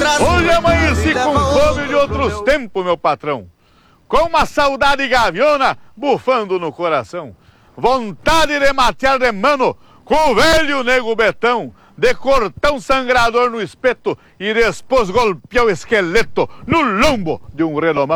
Hoje amanheci com fome de outros tempos, meu patrão. Com uma saudade gaviona bufando no coração. Vontade de matear de mano com o velho nego Betão, de cortar um sangrador no espeto e depois golpear o esqueleto no lombo de um redomão.